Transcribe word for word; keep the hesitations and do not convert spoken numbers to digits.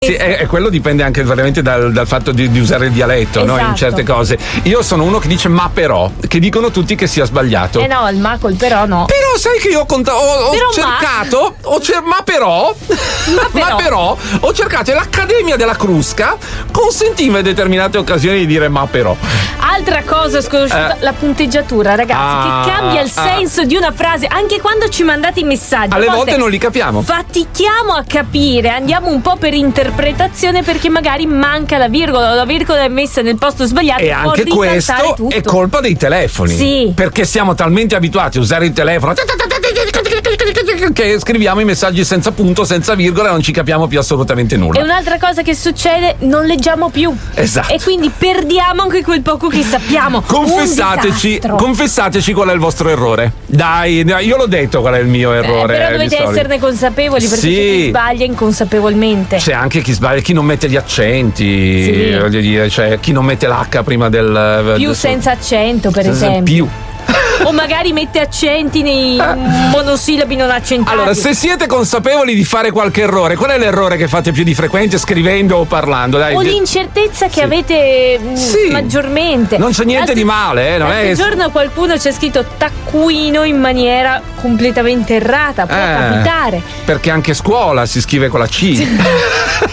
sì, e, e quello dipende anche veramente dal, dal fatto di, di usare il dialetto, esatto. no? In certe cose. Io sono uno che dice ma però, che dicono tutti che sia sbagliato. Eh no, il ma col però no. Però sai che io ho, conta- ho, ho Però cercato, ma, ho cer- ma però, ma però. ma però, ho cercato, e l'Accademia della Crusca consentiva in determinate occasioni di dire ma però. Altra cosa sconosciuta, Eh. la punteggiatura, ragazzi, Ah, che cambia il ah. senso di una frase, anche quando ci mandate i messaggi. Alle A volte non li capiamo. Fatichiamo a capire, andiamo un po' per interpretazione perché magari manca la virgola o la virgola è messa nel posto sbagliato. E anche può ribaltare questo tutto. è colpa dei telefoni. Sì. Perché siamo talmente abituati a usare il telefono che scriviamo i messaggi senza punto, senza virgola, e non ci capiamo più assolutamente nulla. E un'altra cosa che succede, non leggiamo più. Esatto. E quindi perdiamo anche quel poco che sappiamo. Confessateci, Un disastro. confessateci qual è il vostro errore. Dai, io l'ho detto qual è il mio errore. Eh, però eh, dovete di solito. esserne consapevoli, perché Sì. c'è chi sbaglia inconsapevolmente. C'è anche chi sbaglia, chi non mette gli accenti, Sì. voglio dire, cioè chi non mette l'H prima del. Più del- senza accento, per senza- esempio. Più. O magari mette accenti nei monosillabi non accentati. Allora, se siete consapevoli di fare qualche errore, qual è l'errore che fate più di frequente scrivendo o parlando? Dai, o di- l'incertezza che Sì. avete mh, Sì. maggiormente. Non c'è niente L'altro- di male, eh, non l'altro è. giorno qualcuno c'è scritto taccuino in maniera completamente errata, può Eh, capitare. Perché anche a scuola si scrive con la C.